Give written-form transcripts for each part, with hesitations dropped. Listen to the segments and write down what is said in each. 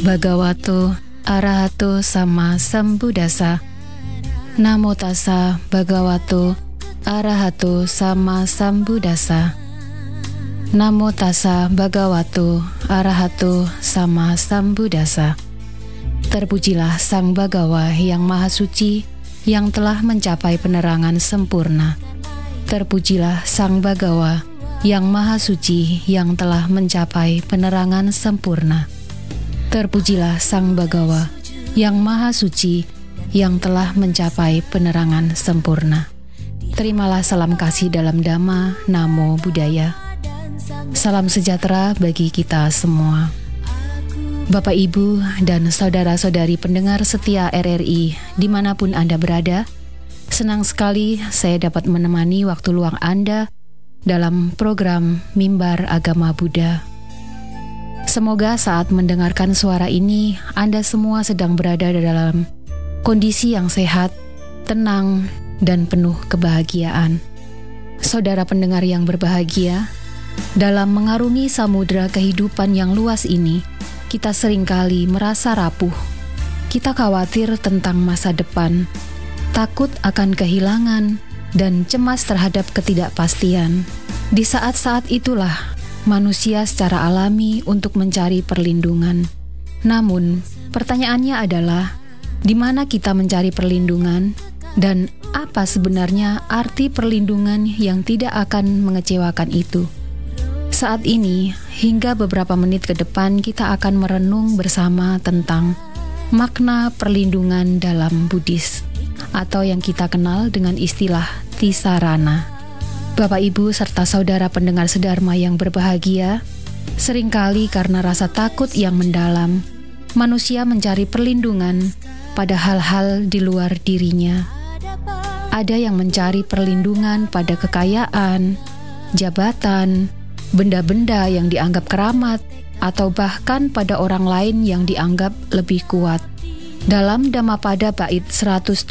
Bhagavato Arahato Sama Sambuddhassa. Namo tassa Bhagavato Arahato Sama Sambuddhassa. Namo tassa Bhagavato Arahato Sama Sambuddhassa. Terpujilah Sang Bhagawa yang Maha Suci, yang telah mencapai penerangan sempurna. Terpujilah Sang Bhagawa yang Maha Suci, yang telah mencapai penerangan sempurna. Terpujilah Sang Bhagawa yang Maha Suci, yang telah mencapai penerangan sempurna. Terimalah salam kasih dalam Dhamma, Namo Buddhaya. Salam sejahtera bagi kita semua. Bapak, Ibu, dan saudara-saudari pendengar setia RRI dimanapun Anda berada, senang sekali saya dapat menemani waktu luang Anda dalam program Mimbar Agama Buddha. Semoga saat mendengarkan suara ini, Anda semua sedang berada dalam kondisi yang sehat, tenang, dan penuh kebahagiaan. Saudara pendengar yang berbahagia, dalam mengarungi samudera kehidupan yang luas ini, kita seringkali merasa rapuh. Kita khawatir tentang masa depan, takut akan kehilangan, dan cemas terhadap ketidakpastian. Di saat-saat itulah manusia secara alami untuk mencari perlindungan. Namun, pertanyaannya adalah, di mana kita mencari perlindungan, dan apa sebenarnya arti perlindungan yang tidak akan mengecewakan itu? Saat ini, hingga beberapa menit ke depan, kita akan merenung bersama tentang makna perlindungan dalam Buddhis, atau yang kita kenal dengan istilah Tisarana. Bapak, Ibu, serta saudara pendengar sedharma yang berbahagia, seringkali karena rasa takut yang mendalam, manusia mencari perlindungan pada hal-hal di luar dirinya. Ada yang mencari perlindungan pada kekayaan, jabatan, benda-benda yang dianggap keramat, atau bahkan pada orang lain yang dianggap lebih kuat. Dalam Dhammapada bait 188,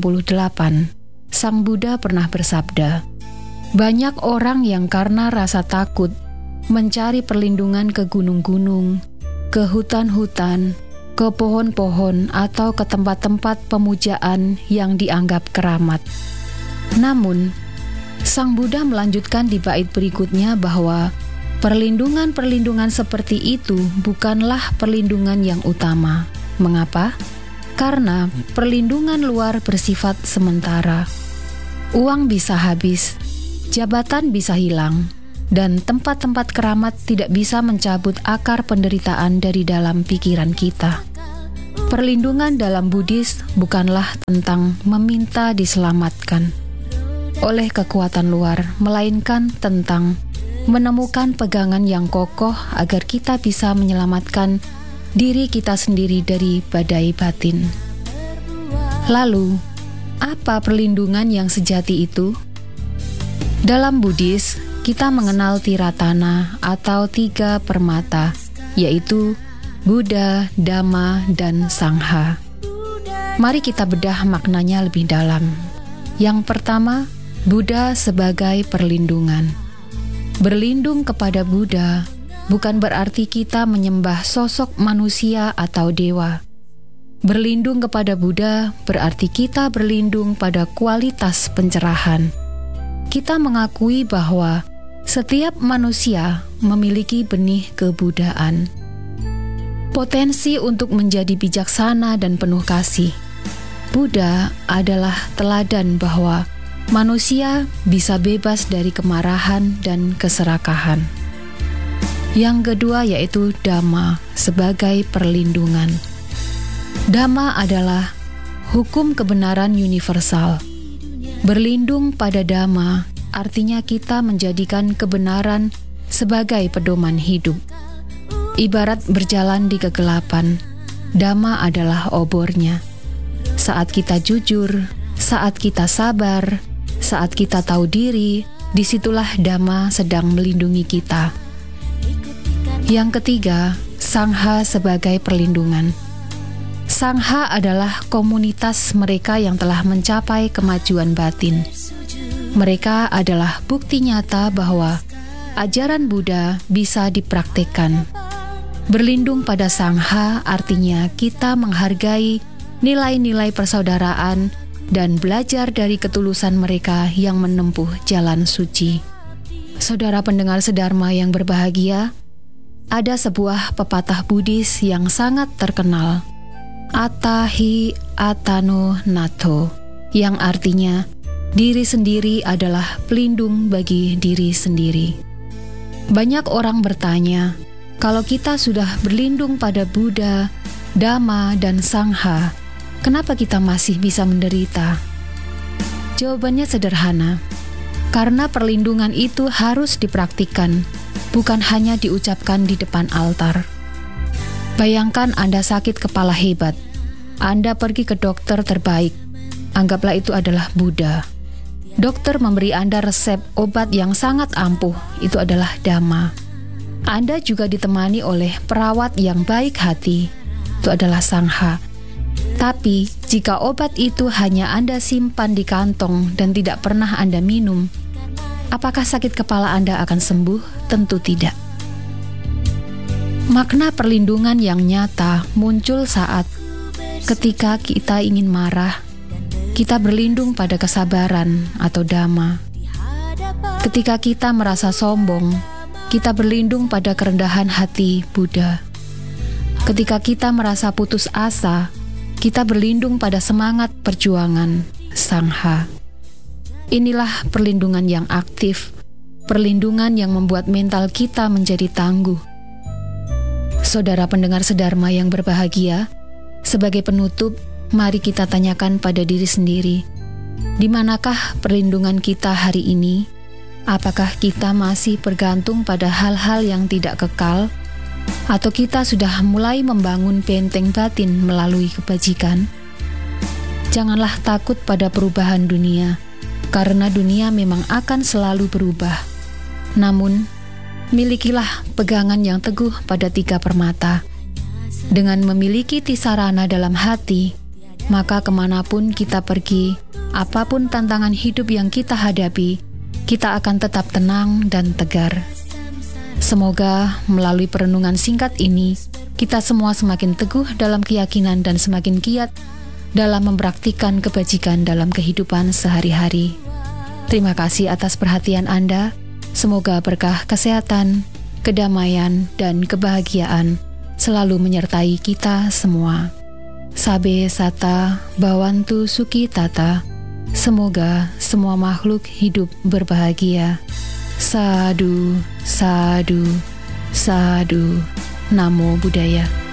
Sang Buddha pernah bersabda, banyak orang yang karena rasa takut mencari perlindungan ke gunung-gunung, ke hutan-hutan, ke pohon-pohon, atau ke tempat-tempat pemujaan yang dianggap keramat. Namun, Sang Buddha melanjutkan di bait berikutnya bahwa perlindungan-perlindungan seperti itu bukanlah perlindungan yang utama. Mengapa? Karena perlindungan luar bersifat sementara. Uang bisa habis, jabatan bisa hilang, dan tempat-tempat keramat tidak bisa mencabut akar penderitaan dari dalam pikiran kita. Perlindungan dalam Buddhis bukanlah tentang meminta diselamatkan oleh kekuatan luar, melainkan tentang menemukan pegangan yang kokoh agar kita bisa menyelamatkan diri kita sendiri dari badai batin. Lalu, apa perlindungan yang sejati itu? Dalam Buddhis, kita mengenal Tiratana atau 3 permata, yaitu Buddha, Dhamma, dan Sangha. Mari kita bedah maknanya lebih dalam. Yang pertama, Buddha sebagai perlindungan. Berlindung kepada Buddha bukan berarti kita menyembah sosok manusia atau dewa. Berlindung kepada Buddha berarti kita berlindung pada kualitas pencerahan. Kita mengakui bahwa setiap manusia memiliki benih kebudaan, potensi untuk menjadi bijaksana dan penuh kasih. Buddha adalah teladan bahwa manusia bisa bebas dari kemarahan dan keserakahan. Yang kedua yaitu Dhamma sebagai perlindungan. Dhamma adalah hukum kebenaran universal. Berlindung pada Dhamma artinya kita menjadikan kebenaran sebagai pedoman hidup. Ibarat berjalan di kegelapan, Dhamma adalah obornya. Saat kita jujur, saat kita sabar, saat kita tahu diri, disitulah Dhamma sedang melindungi kita. Yang ketiga, Sangha sebagai perlindungan. Sangha adalah komunitas mereka yang telah mencapai kemajuan batin. Mereka adalah bukti nyata bahwa ajaran Buddha bisa dipraktikkan. Berlindung pada Sangha artinya kita menghargai nilai-nilai persaudaraan dan belajar dari ketulusan mereka yang menempuh jalan suci. Saudara pendengar sedharma yang berbahagia, ada sebuah pepatah Buddhis yang sangat terkenal, Atahi Atano Nato, yang artinya diri sendiri adalah pelindung bagi diri sendiri. Banyak orang bertanya, kalau kita sudah berlindung pada Buddha, Dhamma, dan Sangha, kenapa kita masih bisa menderita? Jawabannya sederhana, karena perlindungan itu harus dipraktikkan, bukan hanya diucapkan di depan altar. Bayangkan Anda sakit kepala hebat, Anda pergi ke dokter terbaik, anggaplah itu adalah Buddha. Dokter memberi Anda resep obat yang sangat ampuh, itu adalah Dhamma. Anda juga ditemani oleh perawat yang baik hati, itu adalah Sangha. Tapi, jika obat itu hanya Anda simpan di kantong dan tidak pernah Anda minum, apakah sakit kepala Anda akan sembuh? Tentu tidak. Makna perlindungan yang nyata muncul saat ketika kita ingin marah, kita berlindung pada kesabaran atau Dhamma. Ketika kita merasa sombong, kita berlindung pada kerendahan hati Buddha. Ketika kita merasa putus asa, kita berlindung pada semangat perjuangan Sangha. Inilah perlindungan yang aktif, perlindungan yang membuat mental kita menjadi tangguh. Saudara pendengar sedharma yang berbahagia, sebagai penutup, mari kita tanyakan pada diri sendiri, di manakah perlindungan kita hari ini? Apakah kita masih bergantung pada hal-hal yang tidak kekal? Atau kita sudah mulai membangun benteng batin melalui kebajikan? Janganlah takut pada perubahan dunia, karena dunia memang akan selalu berubah. Namun, milikilah pegangan yang teguh pada 3 permata. Dengan memiliki tisarana dalam hati, maka kemanapun kita pergi, apapun tantangan hidup yang kita hadapi, kita akan tetap tenang dan tegar. Semoga melalui perenungan singkat ini, kita semua semakin teguh dalam keyakinan dan semakin giat dalam mempraktikkan kebajikan dalam kehidupan sehari-hari. Terima kasih atas perhatian Anda. Semoga berkah kesehatan, kedamaian, dan kebahagiaan selalu menyertai kita semua. Sabe Sata Bhawantu Sukhi Tata. Semoga semua makhluk hidup berbahagia. Sadhu, sadhu, sadhu. Namo Buddhaya.